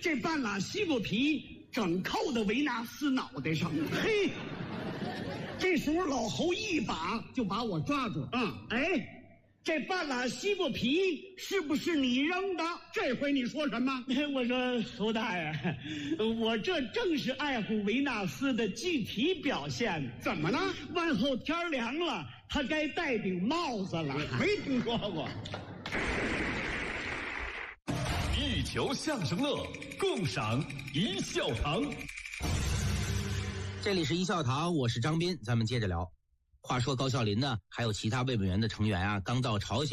这半拉西瓜皮整扣在维纳斯脑袋上。嘿，这时候老侯一把就把我抓住。哎，这半拉西瓜皮是不是你扔的？ 这回你说什么？ 我说侯大爷，我这正是爱护维纳斯的具体表现。 怎么了？ 往后天凉了，他该戴顶帽子了。 没听说过。 一球相声乐，共赏一笑堂。 这里是一笑堂，我是张斌，咱们接着聊。话说高孝林呢，还有其他魏本员的成员啊，刚到朝鲜。